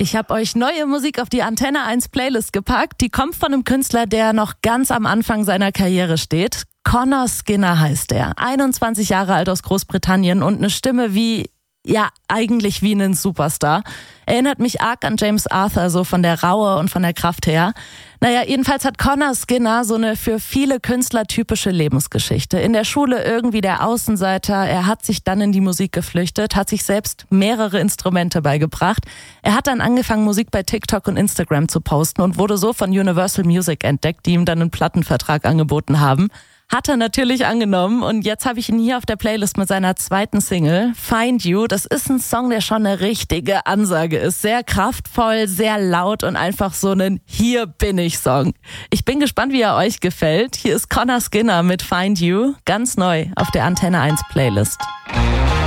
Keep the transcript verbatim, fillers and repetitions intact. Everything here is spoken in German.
Ich habe euch neue Musik auf die Antenne eins Playlist gepackt. Die kommt von einem Künstler, der noch ganz am Anfang seiner Karriere steht. Conor Skinner heißt er. einundzwanzig Jahre alt aus Großbritannien und eine Stimme wie, ja, eigentlich wie ein Superstar. Erinnert mich arg an James Arthur, so von der Raue und von der Kraft her. Naja, jedenfalls hat Conor Skinner so eine für viele Künstler typische Lebensgeschichte. In der Schule irgendwie der Außenseiter, er hat sich dann in die Musik geflüchtet, hat sich selbst mehrere Instrumente beigebracht. Er hat dann angefangen, Musik bei TikTok und Instagram zu posten und wurde so von Universal Music entdeckt, die ihm dann einen Plattenvertrag angeboten haben. Hat er natürlich angenommen und jetzt habe ich ihn hier auf der Playlist mit seiner zweiten Single, Find You. Das ist ein Song, der schon eine richtige Ansage ist. Sehr kraftvoll, sehr laut und einfach so ein Hier bin ich Song. Ich bin gespannt, wie er euch gefällt. Hier ist Conor Skinner mit Find You, ganz neu auf der Antenne eins Playlist.